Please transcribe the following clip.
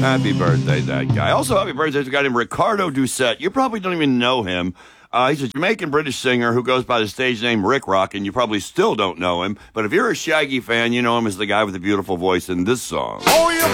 Happy birthday, that guy. Also, happy birthday to a guy named Ricardo Doucette. You probably don't even know him. He's a Jamaican-British singer who goes by the stage name Rick Rock, and you probably still don't know him. But if you're a Shaggy fan, you know him as the guy with the beautiful voice in this song. Oh, you